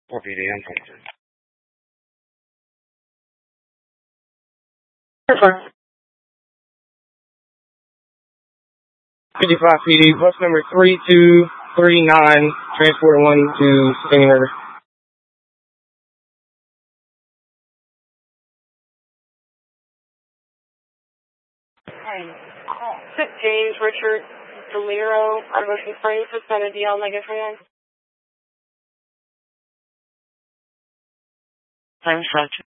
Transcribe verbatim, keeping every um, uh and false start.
Copy the answer. fifty-five P D, bus number three two three nine, transporter one to Singing River. James Richard Deliro, I'm looking for you for Senate D L negative for you. Thanks, Roger.